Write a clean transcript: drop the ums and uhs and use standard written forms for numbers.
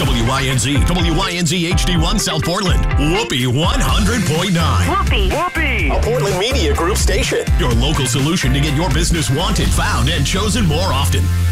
WYNZ, WYNZ HD1 South Portland, Whoopee 100.9. Whoopee! A Portland Media Group station. Your local solution to get your business wanted, found, and chosen more often.